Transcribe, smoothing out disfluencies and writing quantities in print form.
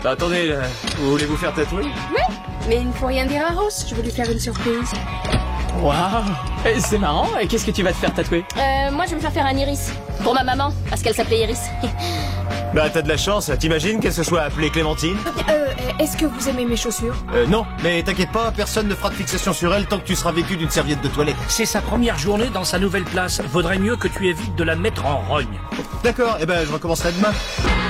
Attendez, vous voulez vous faire tatouer? Oui, mais il ne faut rien dire à Rose, je veux lui faire une surprise. Waouh, c'est marrant. Et qu'est-ce que tu vas te faire tatouer? Moi je vais me faire un iris. Pour ma maman, parce qu'elle s'appelait Iris. Bah t'as de la chance, t'imagines qu'elle se soit appelée Clémentine? Est-ce que vous aimez mes chaussures? Non, mais t'inquiète pas, personne ne fera de fixation sur elle tant que tu seras vêtu d'une serviette de toilette. C'est sa première journée dans sa nouvelle place. Vaudrait mieux que tu évites de la mettre en rogne. D'accord, eh ben je recommencerai demain.